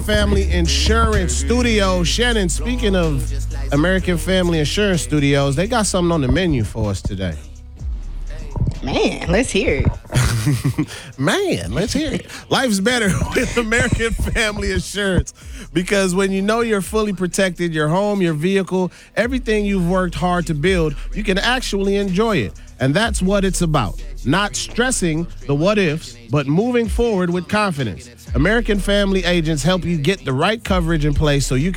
Family Insurance Studios. Shannon, speaking of American Family Insurance Studios, they got something on the menu for us today. Man, let's hear it. Man, let's hear it. Life's better with American Family Insurance because when you know you're fully protected, your home, your vehicle, everything you've worked hard to build, you can actually enjoy it. And that's what it's about. Not stressing the what ifs, but moving forward with confidence. American Family agents help you get the right coverage in place so you can